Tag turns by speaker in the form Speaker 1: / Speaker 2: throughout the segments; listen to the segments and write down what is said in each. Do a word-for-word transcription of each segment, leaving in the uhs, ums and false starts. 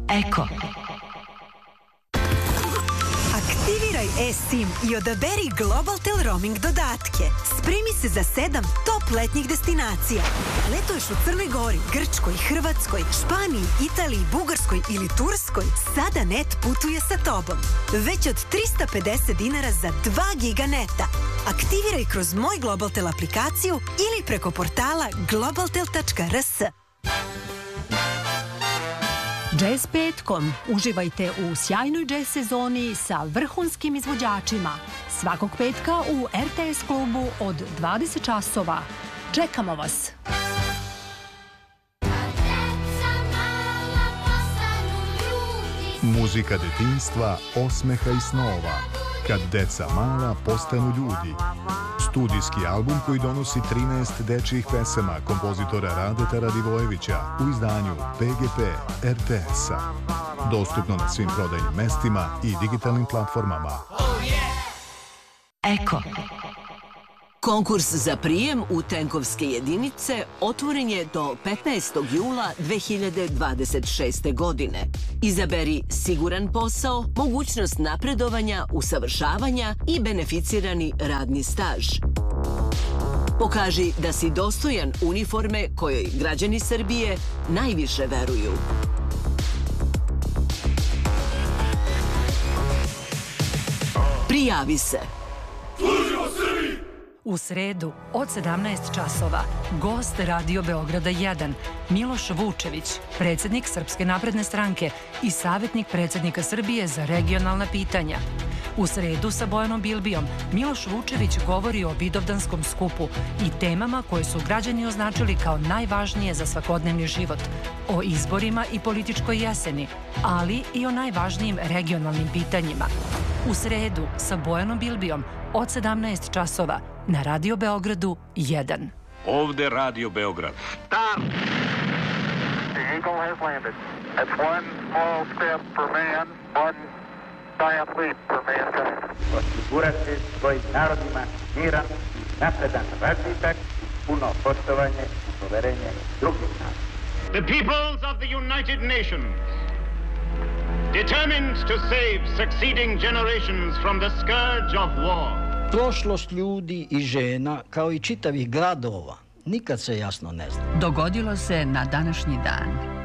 Speaker 1: Eko.
Speaker 2: Aktiviraj e-SIM i odaberi Globaltel roaming dodatke. Spremi se za sedam top letnjih destinacija. Letuješ u Crnoj Gori, Grčkoj, Hrvatskoj, Španiji, Italiji, Bugarskoj ili Turskoj? Sada net putuje sa tobom. Već od trista pedeset dinara za dva giga neta. Aktiviraj kroz Moj Globaltel aplikaciju ili preko portala globaltel tačka r s.
Speaker 1: Jazz petkom. Uživajte u sjajnoj jazz sezoni sa vrhunskim izvođačima. Svakog petka u er te es klubu od dvadeset časova. Čekamo vas!
Speaker 3: Muzika detinjstva, osmeha i snova. Kad deca mala postanu ljudi. Studijski album koji donosi trinaest dečjih pesama kompozitora Radeta Radivojevića u izdanju P G P er te es-a. Dostupno na svim prodajnim mestima i digitalnim platformama.
Speaker 1: Eko.
Speaker 4: Konkurs za prijem u tenkovske jedinice otvoren je do petnaestog jula dve hiljade dvadeset šeste. godine. Izaberi siguran posao, mogućnost napredovanja, usavršavanja i beneficirani radni staž. Pokaži da si dostojan uniforme kojoj građani Srbije najviše veruju. Prijavi se!
Speaker 1: U sredu od sedamnaest časova gost Radio Beograda jedan Miloš Vučević, predsjednik Srpske napredne stranke i savjetnik predsjednika Srbije za regionalna pitanja. U sredu sa Bojanom Bilbijom Miloš Vučević govori o Vidovdanskom skupu i temama koje su građani označili kao najvažnije za svakodnevni život, o izborima i političkoj jeseni, ali i o najvažnijim regionalnim pitanjima. U sredu sa Bojanom Bilbijom od sedamnaest časova na Radio Beogradu jedan.
Speaker 5: Ovde Radio Beograd.
Speaker 6: Start! The Eagle has landed. That's one small step for man, one giant leap for mankind.
Speaker 7: Osigurati svojim narodima miran, napredan razvitak, puno poštovanje i poverenje drugih naroda.
Speaker 8: The peoples of the United Nations, determined to save succeeding generations from the scourge of war.
Speaker 9: Prošlost ljudi i žena, kao i čitavih gradova, nikad se jasno ne zna.
Speaker 10: Dogodilo se na današnji dan.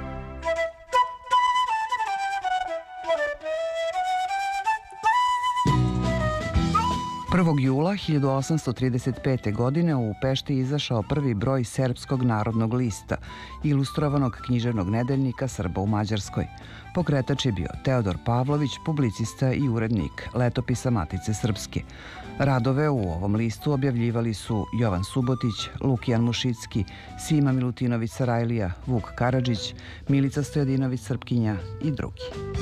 Speaker 11: prvog jula hiljadu osamsto trideset pete. godine u Pešti izašao prvi broj Serbskog narodnog lista, ilustrovanog književnog nedeljnika Srba u Mađarskoj. Pokretač je bio Teodor Pavlović, publicista i urednik Letopisa Matice Srpske. Radove u ovom listu objavljivali su Jovan Subotić, Lukijan Mušicki, Sima Milutinović Sarajlija, Vuk Karadžić, Milica Stojadinović Srpkinja i drugi.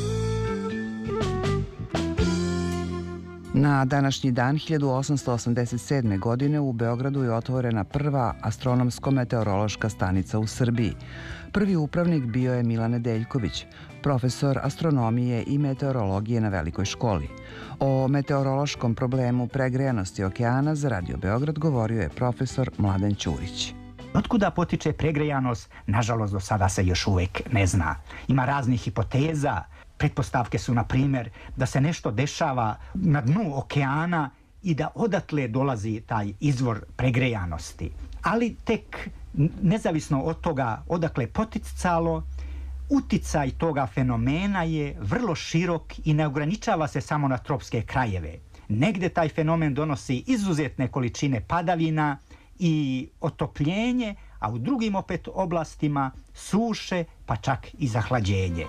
Speaker 11: Na današnji dan hiljadu osamsto osamdeset sedme. godine u Beogradu je otvorena prva astronomsko-meteorološka stanica u Srbiji. Prvi upravnik bio je Milan Nedeljković, profesor astronomije i meteorologije na Velikoj školi. O meteorološkom problemu pregrejanosti okeana za Radio Beograd govorio je profesor Mladen Ćurić.
Speaker 12: Otkuda potiče pregrejanost, nažalost do sada se još uvijek ne zna. Ima raznih hipoteza. Pretpostavke su, na primjer, da se nešto dešava na dnu okeana i da odatle dolazi taj izvor pregrejanosti. Ali tek nezavisno od toga odakle poticalo, uticaj toga fenomena je vrlo širok i ne ograničava se samo na tropske krajeve. Negde taj fenomen donosi izuzetne količine padavina i otopljenje, a u drugim opet oblastima suše, pa čak i zahlađenje.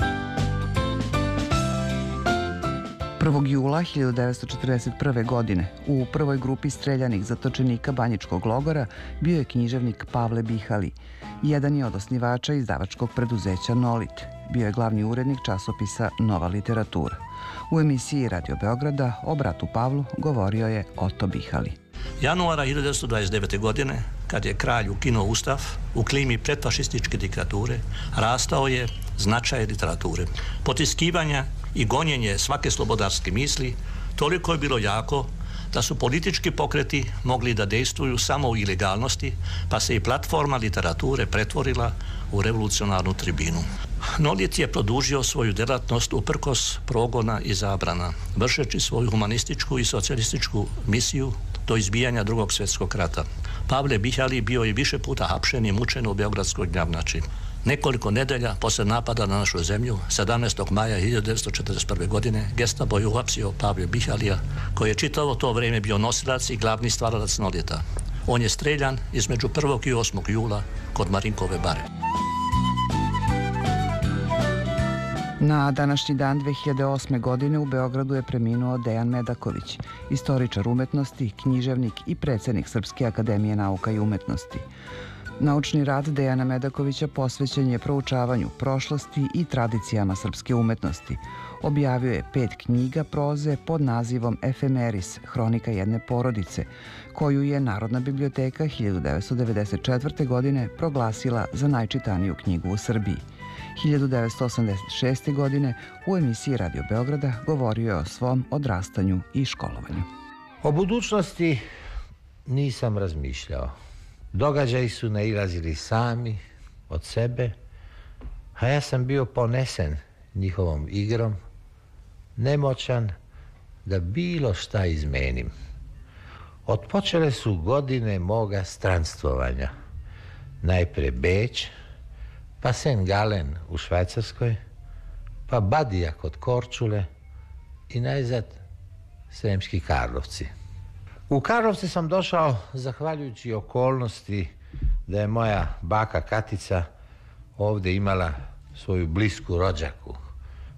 Speaker 11: prvog jula hiljadu devetsto četrdeset prve. godine u prvoj grupi streljanih zatočenika Banjičkog logora bio je književnik Pavle Bihali. Jedan je od osnivača izdavačkog preduzeća Nolit. Bio je glavni urednik časopisa Nova literatura. U emisiji Radio Beograda o bratu Pavlu govorio je Oto Bihali.
Speaker 13: Januara hiljadu devetsto dvadeset devete. godine, kad je kralj ukinuo ustav u klimi predfašističke diktature, rastao je značaj literature. Potiskivanja i gonjenje svake slobodarske misli toliko je bilo jako da su politički pokreti mogli da dejstvuju samo u ilegalnosti, pa se i platforma literature pretvorila u revolucionarnu tribinu. Noljet je produžio svoju delatnost uprkos progona i zabrana, vršeći svoju humanističku i socijalističku misiju do izbijanja Drugog svjetskog rata. Pavle Bihali bio je više puta hapšen i mučen u Beogradskoj gnjavnači. Nekoliko nedelja posle napada na našu zemlju, sedamnaestog maja hiljadu devetsto četrdeset prve. godine, Gestapo je uhapsio Pavle Bihalija, koji je čitavo to vrijeme bio nosilac i glavni stvaralac Noljeta. On je streljan između prvog i osmog jula kod Marinkove bare.
Speaker 11: Na današnji dan dve hiljade osme. godine u Beogradu je preminuo Dejan Medaković, istoričar umetnosti, književnik i predsjednik Srpske akademije nauka i umetnosti. Naučni rad Dejana Medakovića posvećen je proučavanju prošlosti i tradicijama srpske umetnosti. Objavio je pet knjiga proze pod nazivom Efemeris, hronika jedne porodice, koju je Narodna biblioteka hiljadu devetsto devedeset četvrte. godine proglasila za najčitaniju knjigu u Srbiji. hiljadu devetsto osamdeset šeste. godine u emisiji Radio Beograda govorio je o svom odrastanju i školovanju.
Speaker 14: O budućnosti nisam razmišljao. Događaji su nailazili sami od sebe, a ja sam bio ponesen njihovom igrom, nemoćan da bilo šta izmenim. Otpočele su godine moga stranstvovanja. Najpre Beč, pa Saint Gallen u Švajcarskoj, pa Badija kod Korčule i najzad Sremski Karlovci. U Karlovce sam došao zahvaljujući okolnosti da je moja baka Katica ovdje imala svoju blisku rođaku,